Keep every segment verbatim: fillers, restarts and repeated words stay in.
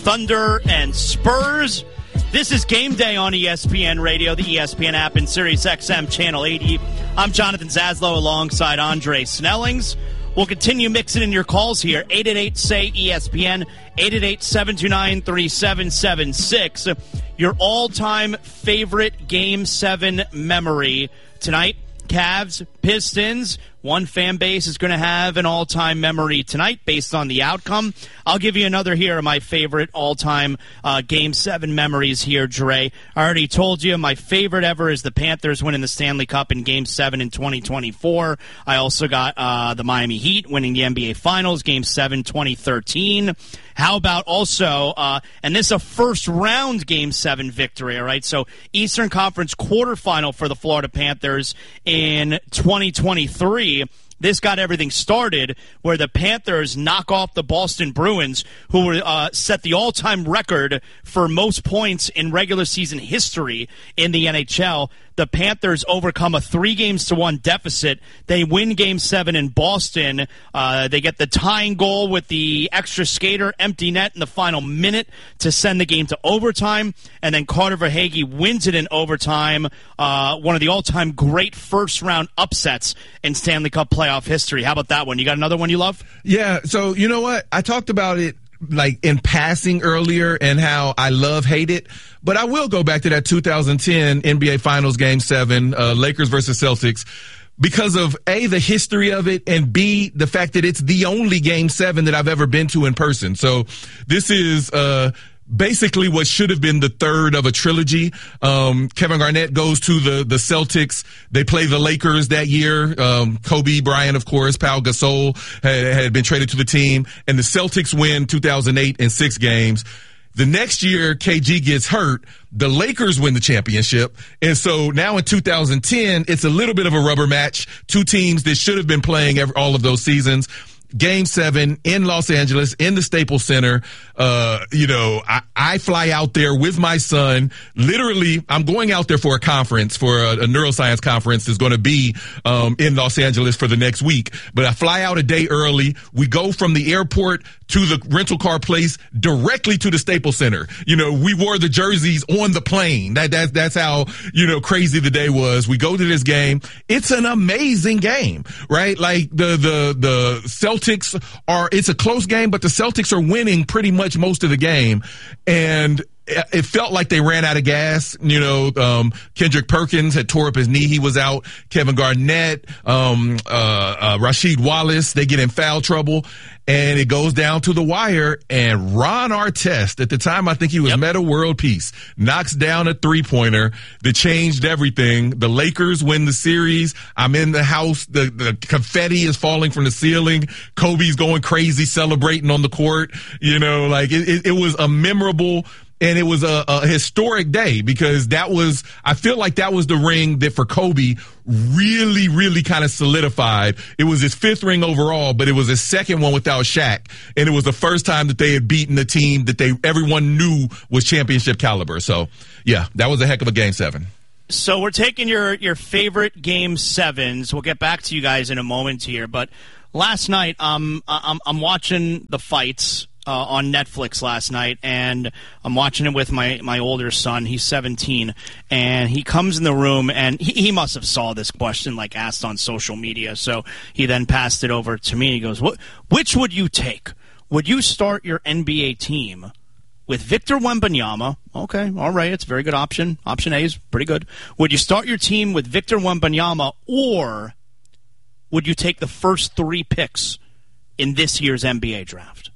Thunder and Spurs. This is Game Day on E S P N Radio, the E S P N app, and Sirius X M Channel eighty. I'm Jonathan Zaslow alongside Andre Snellings. We'll continue mixing in your calls here. eight eight eight, S A Y, E S P N, eight eight eight, seven two nine, three seven seven six. Your all-time favorite Game seven memory tonight. Cavs, Pistons. One fan base is going to have an all-time memory tonight based on the outcome. I'll give you another here of my favorite all-time uh, Game seven memories here, Dre. I already told you my favorite ever is the Panthers winning the Stanley Cup in Game seven in twenty twenty-four. I also got uh, the Miami Heat winning the N B A Finals, Game seven, twenty thirteen. How about also, uh, and this is a first-round Game seven victory, all right? So Eastern Conference quarterfinal for the Florida Panthers in twenty twenty-three. This got everything started where the Panthers knock off the Boston Bruins, who were uh, set the all-time record for most points in regular season history in the N H L. The Panthers overcome a three games to one deficit. They win Game seven in Boston. Uh, they get the tying goal with the extra skater, empty net in the final minute to send the game to overtime. And then Carter Verhaeghe wins it in overtime. Uh, one of the all-time great first-round upsets in Stanley Cup playoff history. How about that one? You got another one you love? Yeah, so you know what? I talked about it like in passing earlier and how I love, hate it. But I will go back to that two thousand ten N B A Finals Game seven, uh, Lakers versus Celtics, because of A, the history of it, and B, the fact that it's the only Game seven that I've ever been to in person. So this is, uh, basically what should have been the third of a trilogy. Um, Kevin Garnett goes to the, the Celtics. They play the Lakers that year. Um, Kobe Bryant, of course, Pau Gasol had, had been traded to the team, and the Celtics win two thousand eight in six games. The next year, K G gets hurt. The Lakers win the championship. And so now in two thousand ten, it's a little bit of a rubber match. Two teams that should have been playing every, all of those seasons. Game seven in Los Angeles, in the Staples Center. Uh, you know, I, I fly out there with my son. Literally, I'm going out there for a conference, for a, a neuroscience conference that's going to be um, in Los Angeles for the next week. But I fly out a day early. We go from the airport to the rental car place directly to the Staples Center. You know, we wore the jerseys on the plane. That, that that's how, you know, crazy the day was. We go to this game. It's an amazing game, right? Like the the the Celtics are, it's a close game, but the Celtics are winning pretty much most of the game. And it felt like they ran out of gas. You know, um, Kendrick Perkins had tore up his knee. He was out. Kevin Garnett, um, uh, uh, Rasheed Wallace, they get in foul trouble. And it goes down to the wire, and Ron Artest, at the time I think he was yep. Meta World Peace, knocks down a three-pointer that changed everything. The Lakers win the series. I'm in the house. The, the confetti is falling from the ceiling. Kobe's going crazy celebrating on the court. You know, like it, it, it was a memorable and it was a, a historic day, because that was, I feel like that was the ring that for Kobe really, really kind of solidified. It was his fifth ring overall, but it was his second one without Shaq. And it was the first time that they had beaten the team that they, everyone knew was championship caliber. So yeah, that was a heck of a game seven. So we're taking your, your favorite game sevens. We'll get back to you guys in a moment here, but last night, um, I'm, I'm watching the fights Uh, on Netflix last night, and I'm watching it with my, my older son. He's seventeen, and he comes in the room, and he, he must have saw this question, like, asked on social media, so he then passed it over to me. He goes, "What? Which would you take? Would you start your N B A team with Victor Wembanyama?" Okay, all right, it's a very good option. Option A is pretty good. Would you start your team with Victor Wembanyama, or would you take the first three picks in this year's N B A draft?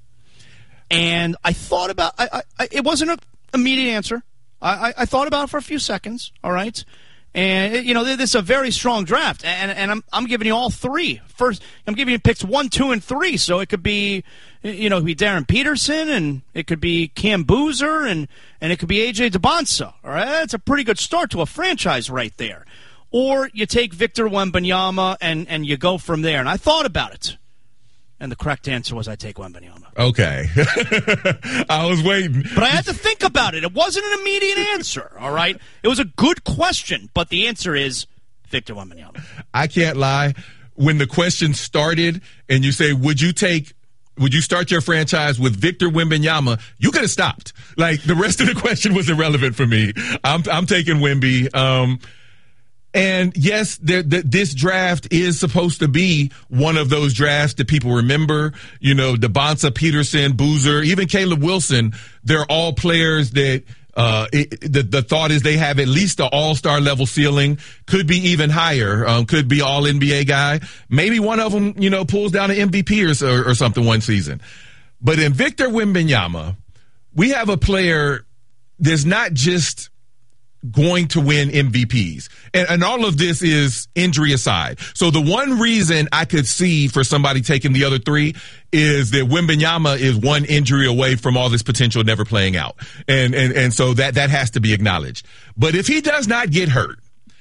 And I thought about I, I, it wasn't an immediate answer. I, I, I thought about it for a few seconds, all right? And, you know, this is a very strong draft, and and I'm I'm giving you all three. First, I'm giving you picks one, two, and three, so it could be, you know, it could be Darren Peterson, and it could be Cam Boozer, and, and it could be A J DeBonsa, all right? That's a pretty good start to a franchise right there. Or you take Victor Wembanyama, and, and you go from there. And I thought about it. And the correct answer was I take Wembanyama. Okay. I was waiting. But I had to think about it. It wasn't an immediate answer, all right? It was a good question, but the answer is Victor Wembanyama. I can't lie. When the question started and you say, would you take would you start your franchise with Victor Wembanyama? You could have stopped. Like, the rest of the question was irrelevant for me. I'm, I'm taking Wemby. Um, And yes, the, the, this draft is supposed to be one of those drafts that people remember. You know, DeBonta Peterson, Boozer, even Caleb Wilson. They're all players that uh, it, the, the thought is they have at least an all-star level ceiling, could be even higher, um, could be all N B A guy. Maybe one of them, you know, pulls down an M V P or, or, or something one season. But in Victor Wembanyama, we have a player that's not just going to win M V Ps. And, and all of this is injury aside. So the one reason I could see for somebody taking the other three is that Wembanyama is one injury away from all this potential never playing out. And, and, and so that, that has to be acknowledged. But if he does not get hurt,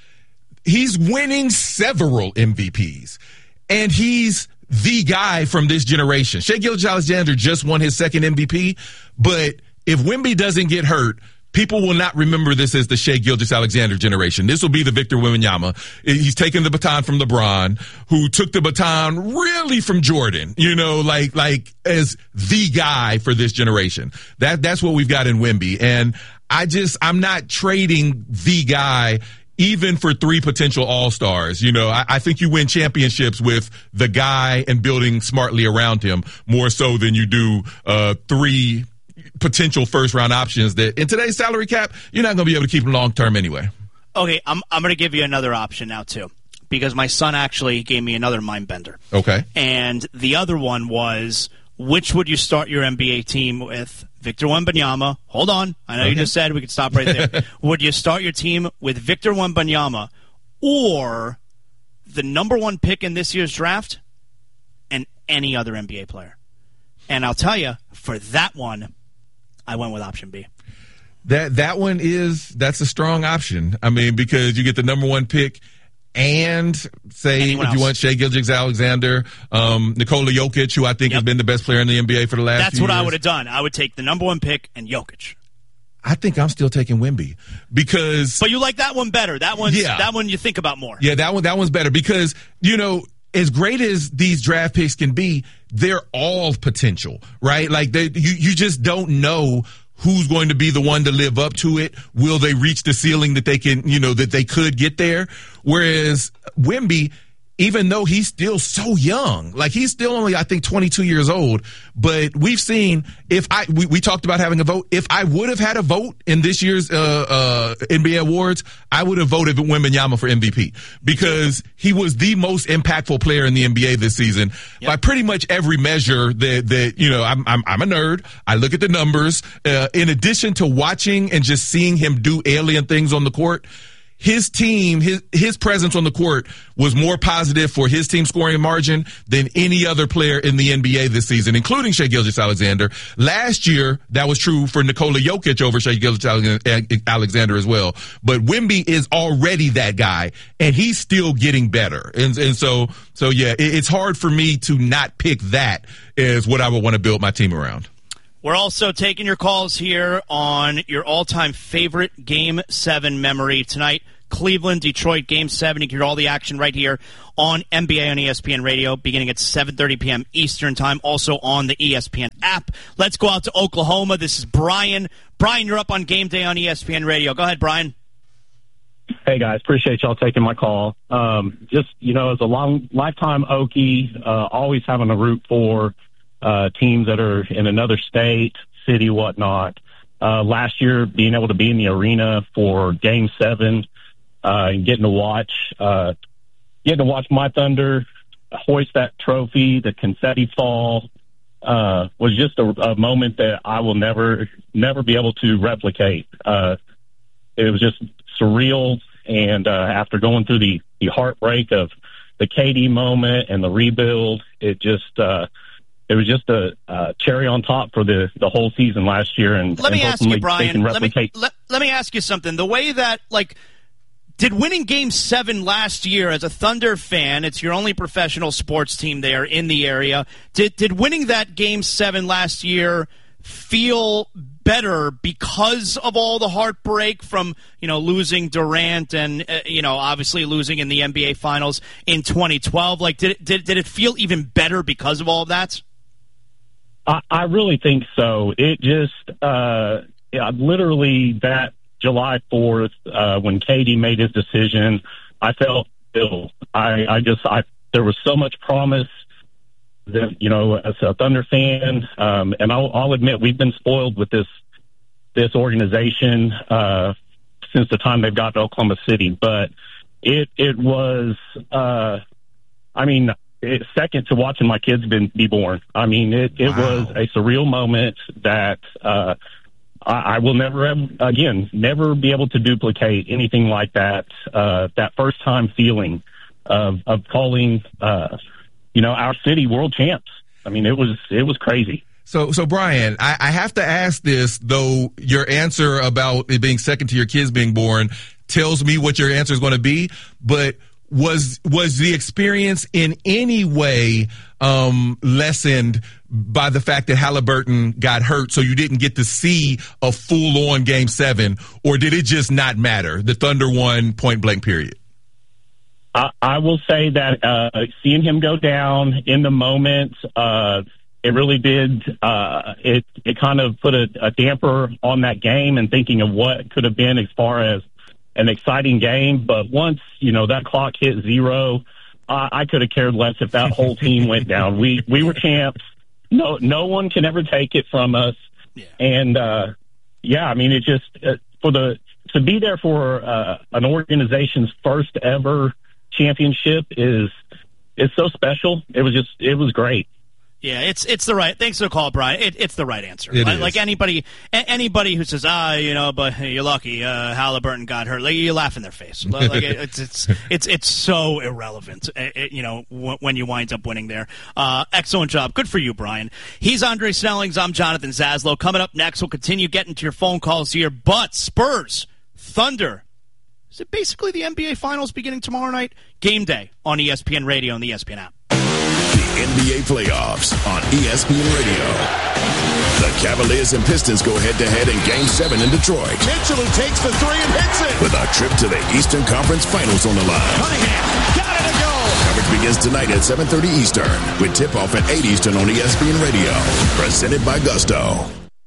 he's winning several M V Ps. And he's the guy from this generation. Shai Gilgeous-Alexander just won his second M V P. But if Wemby doesn't get hurt, people will not remember this as the Shai Gilgeous-Alexander generation. This will be the Victor Wembanyama. He's taken the baton from LeBron, who took the baton really from Jordan, you know, like, like as the guy for this generation. That, that's what we've got in Wemby. And I just, I'm not trading the guy even for three potential all-stars. You know, I, I think you win championships with the guy and building smartly around him more so than you do, uh, three potential first round options that in today's salary cap, you're not going to be able to keep them long term anyway. Okay, I'm I'm going to give you another option now too, because my son actually gave me another mind bender. Okay. And the other one was, which would you start your N B A team with? Victor Wembanyama. Hold on. I know okay. you just said we could stop right there. Would you start your team with Victor Wembanyama or the number one pick in this year's draft and any other N B A player? And I'll tell you, for that one, I went with option B. That that one is that's a strong option. I mean, because you get the number one pick, and say Anyone if else. you want Shai Gilgeous-Alexander, um, Nikola Jokic, who I think yep. has been the best player in the N B A for the last. That's few what years. I would have done. I would take the number one pick and Jokic. I think I'm still taking Wemby because. But you like that one better. That one. Yeah. That one you think about more. Yeah, that one. That one's better because you know. As great as these draft picks can be, they're all potential, right? Like they, you, you just don't know who's going to be the one to live up to it. Will they reach the ceiling that they can, you know, that they could get there? Whereas Wemby, even though he's still so young, like he's still only, I think, twenty-two years old, but we've seen if I, we, we talked about having a vote. If I would have had a vote in this year's, uh, uh, N B A awards, I would have voted for Wembanyama for M V P because he was the most impactful player in the N B A this season yep. by pretty much every measure that, that, you know, I'm, I'm, I'm a nerd. I look at the numbers, uh, in addition to watching and just seeing him do alien things on the court. His team, his his presence on the court was more positive for his team scoring margin than any other player in the N B A this season, including Shai Gilgeous-Alexander. Last year, that was true for Nikola Jokic over Shai Gilgeous-Alexander as well. But Wemby is already that guy, and he's still getting better. And and so, so yeah, it, it's hard for me to not pick that as what I would want to build my team around. We're also taking your calls here on your all-time favorite Game seven memory tonight. Cleveland, Detroit, Game seven. You can hear all the action right here on N B A on E S P N Radio beginning at seven thirty p.m. Eastern Time, also on the E S P N app. Let's go out to Oklahoma. This is Brian. Brian, you're up on Game Day on E S P N Radio. Go ahead, Brian. Hey, guys. Appreciate y'all taking my call. Um, just, you know, as a long lifetime Okie, uh, always having a root for Uh, teams that are in another state, city, whatnot. Uh, last year, being able to be in the arena for Game Seven, uh, and getting to watch, uh, getting to watch my Thunder hoist that trophy, the confetti fall, uh, was just a, a moment that I will never, never be able to replicate. Uh, it was just surreal. And, uh, after going through the, the heartbreak of the K D moment and the rebuild, it just, uh, It was just a uh, cherry on top for the, the whole season last year. And let me and ask you, Brian. Let me, let, let me ask you something. The way that, like, did winning Game Seven last year as a Thunder fan, it's your only professional sports team there in the area. Did did winning that Game Seven last year feel better because of all the heartbreak from, you know, losing Durant and, uh, you know, obviously losing in the N B A Finals in twenty twelve? Like, did it, did did it feel even better because of all of that? I, I really think so. It just, uh, yeah, literally that July fourth, uh, when K D made his decision, I felt ill. I, I just, I, there was so much promise that, you know, as a Thunder fan, um, and I'll, I'll admit we've been spoiled with this, this organization, uh, since the time they've got to Oklahoma City, but it, it was, uh, I mean, it's second to watching my kids been, be born. I mean, it, it wow. was a surreal moment that, uh, I, I will never, have, again, never be able to duplicate anything like that. Uh, that first time feeling of, of calling, uh, you know, our city world champs. I mean, it was, it was crazy. So, so Brian, I, I have to ask this, though your answer about it being second to your kids being born tells me what your answer is going to be, but was, was the experience in any way, um, lessened by the fact that Halliburton got hurt, so you didn't get to see a full-on game seven, or did it just not matter? The Thunder won point blank period. I, I will say that, uh, seeing him go down in the moment, uh, it really did, uh, it, it kind of put a, a damper on that game and thinking of what could have been as far as an exciting game. But once, you know, that clock hit zero, uh, I could have cared less if that whole team went down. We, we were champs. No, no one can ever take it from us. Yeah. And, uh, yeah, I mean, it just, uh, for the, to be there for, uh, an organization's first ever championship is, is so special. It was just, it was great. Yeah, it's it's the right. Thanks for the call, Brian. It, it's the right answer. It like, is. like anybody, anybody who says, ah, you know, but hey, you're lucky. Uh, Halliburton got hurt. Like, you laugh in their face. Like it, it's it's it's it's so irrelevant. It, it, you know, w- when you wind up winning there. Uh, excellent job. Good for you, Brian. He's Andre Snellings. I'm Jonathan Zaslow. Coming up next, we'll continue getting to your phone calls here. But Spurs, Thunder. Is it basically the N B A Finals beginning tomorrow night? Game day on E S P N Radio and the E S P N app. The N B A playoffs on E S P N Radio. The Cavaliers and Pistons go head-to-head in Game seven in Detroit. Mitchell who takes the three and hits it. With a trip to the Eastern Conference Finals on the line. Cunningham got it to go. Coverage begins tonight at seven thirty Eastern with tip-off at eight Eastern on E S P N Radio. Presented by Gusto.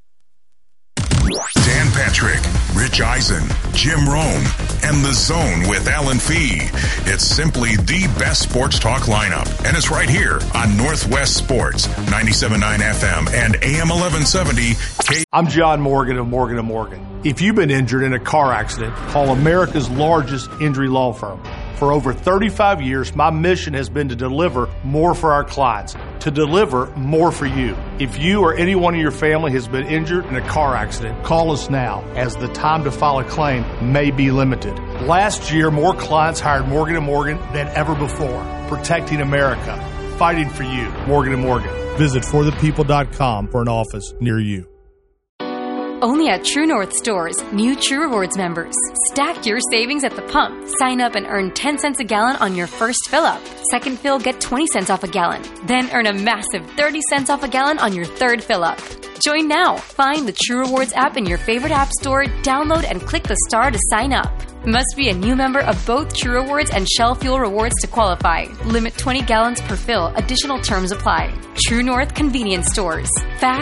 Dan Patrick, Rich Eisen, Jim Rome, and The Zone with Alan Fee. It's simply the best sports talk lineup, and it's right here on Northwest Sports, ninety-seven point nine F M and A M eleven seventy. K- I'm John Morgan of Morgan and Morgan. If you've been injured in a car accident, call America's largest injury law firm. For over thirty-five years, my mission has been to deliver more for our clients, to deliver more for you. If you or anyone in your family has been injured in a car accident, call us now, as the time to file a claim may be limited. Last year, more clients hired Morgan and Morgan than ever before, protecting America, fighting for you. Morgan and Morgan. Visit for the people dot com for an office near you. Only at True North stores, new True Rewards members. Stack your savings at the pump. Sign up and earn ten cents a gallon on your first fill-up. Second fill, get twenty cents off a gallon. Then earn a massive thirty cents off a gallon on your third fill-up. Join now. Find the True Rewards app in your favorite app store, download and click the star to sign up. Must be a new member of both True Rewards and Shell Fuel Rewards to qualify. Limit twenty gallons per fill. Additional terms apply. True North Convenience Stores. Fast,